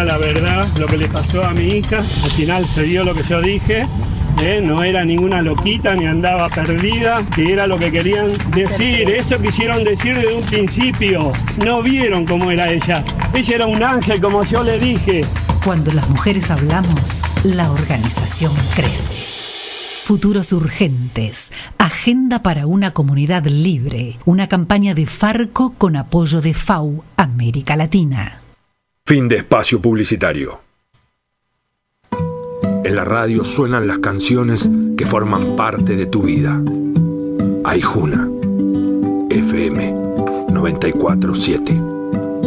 era la verdad lo que le pasó a mi hija. Al final se dio lo que yo dije. No era ninguna loquita ni andaba perdida, que era lo que querían decir. Eso quisieron decir desde un principio. No vieron cómo era ella. Ella era un ángel, como yo le dije. Cuando las mujeres hablamos, la organización crece. Futuros Urgentes. Agenda para una comunidad libre. Una campaña de Farco con apoyo de FAU América Latina. Fin de espacio publicitario. En la radio suenan las canciones que forman parte de tu vida. Aijuna, FM 94.7.